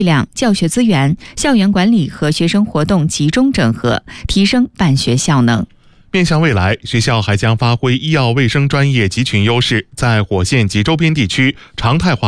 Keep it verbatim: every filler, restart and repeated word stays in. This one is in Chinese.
力量、教学资源、校园管理和学生活动集中整合，提升办学效能。 面向未来，学校还将发挥医药卫生专业集群优势，在火县及周边地区常态化